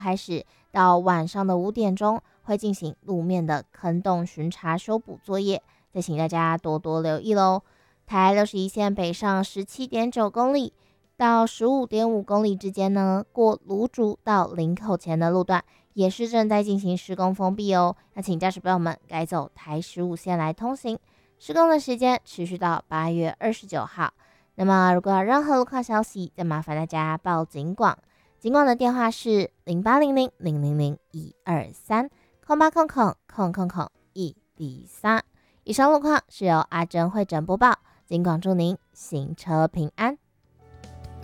开始到晚上的5点钟会进行路面的坑洞巡查修补作业，再请大家多多留意咯。台61线北上17.9公里到15.5公里之间呢，过芦竹到林口前的路段也是正在进行施工封闭哦。那请驾驶朋友们改走台15线来通行，施工的时间持续到8月29号。那么如果有任何路况消息，再麻烦大家报警广，警广的电话是0800-000-123，0800-103。以上路况是由阿珍会诊播报，警广祝您行车平安。